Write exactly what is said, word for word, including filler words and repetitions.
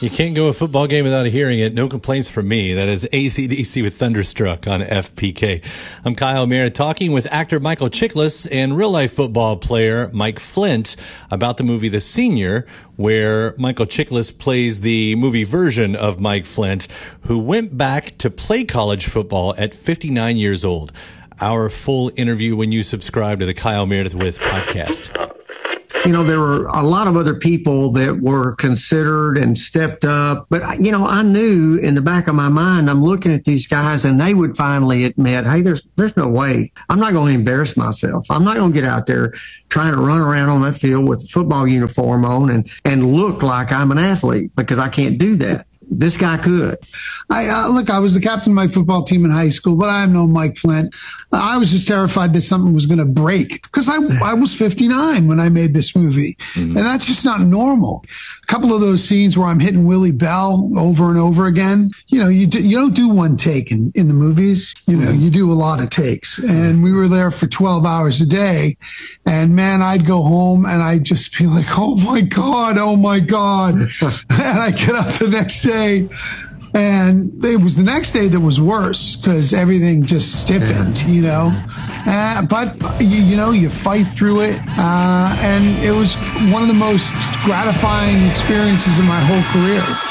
You can't go a football game without hearing it. No complaints from me. That is A C D C with Thunderstruck on F P K. I'm Kyle Meredith, talking with actor Michael Chiklis and real-life football player Mike Flint about the movie The Senior, where Michael Chiklis plays the movie version of Mike Flint, who went back to play college football at fifty-nine years old. Our full interview when you subscribe to the Kyle Meredith With podcast. You know, there were a lot of other people that were considered and stepped up. But, you know, I knew in the back of my mind, I'm looking at these guys and they would finally admit, hey, there's there's no way. I'm not going to embarrass myself. I'm not going to get out there trying to run around on that field with a football uniform on and, and look like I'm an athlete, because I can't do that. This guy could. I uh, look, I was the captain of my football team in high school, but I know Mike Flint. Uh, I was just terrified that something was going to break, because I, I was fifty-nine when I made this movie. Mm-hmm. And that's just not normal. A couple of those scenes where I'm hitting Willie Bell over and over again, you know, you, do, you don't do one take in, in the movies. You know, you do a lot of takes. And we were there for twelve hours a day. And man, I'd go home and I'd just be like, oh my God, oh my God. And I get up the next day. And it was the next day that was worse, because everything just stiffened, you know. Uh, but, you, you know, you fight through it. Uh, and it was one of the most gratifying experiences of my whole career.